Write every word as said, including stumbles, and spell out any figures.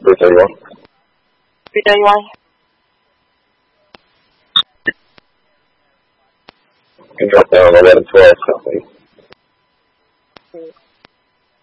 three thirty-one. three thirty-one. You can drop down eleven twelve.